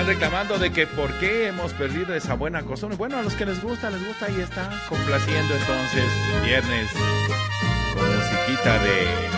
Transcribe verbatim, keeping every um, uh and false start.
están reclamando de que por qué hemos perdido esa buena costumbre. Bueno, a los que les gusta, les gusta, ahí está, complaciendo entonces viernes con musiquita de